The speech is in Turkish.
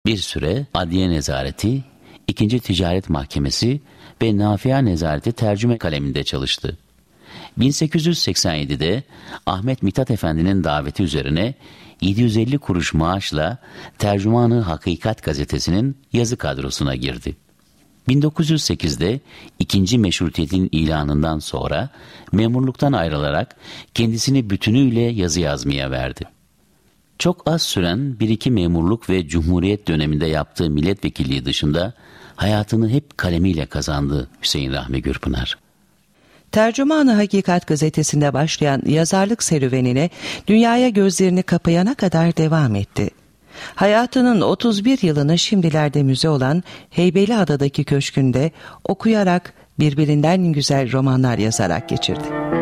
Bir süre Adliye Nezareti, 2. Ticaret Mahkemesi ve Nafia Nezareti tercüme kaleminde çalıştı. 1887'de Ahmet Mithat Efendi'nin daveti üzerine 750 kuruş maaşla Tercümanı Hakikat gazetesinin yazı kadrosuna girdi. 1908'de 2. Meşrutiyet'in ilanından sonra memurluktan ayrılarak kendisini bütünüyle yazı yazmaya verdi. Çok az süren bir iki memurluk ve Cumhuriyet döneminde yaptığı milletvekilliği dışında hayatını hep kalemiyle kazandı Hüseyin Rahmi Gürpınar. Tercüman-ı Hakikat gazetesinde başlayan yazarlık serüvenine dünyaya gözlerini kapayana kadar devam etti. Hayatının 31 yılını şimdilerde müze olan Heybeliada'daki köşkünde okuyarak, birbirinden güzel romanlar yazarak geçirdi.